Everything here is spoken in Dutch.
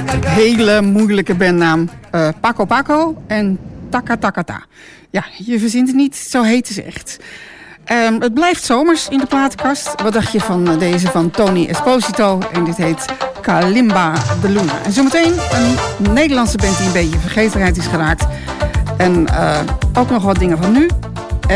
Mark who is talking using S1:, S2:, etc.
S1: Hele moeilijke bandnaam. Paco Paco en Taka Taka Ta. Ja, je verzint het niet, zo heten ze echt. Het blijft zomers in de platenkast. Wat dacht je van deze van Tony Esposito? En dit heet Kalimba de Luna. En zometeen een Nederlandse band die een beetje vergetenheid is geraakt. En ook nog wat dingen van nu.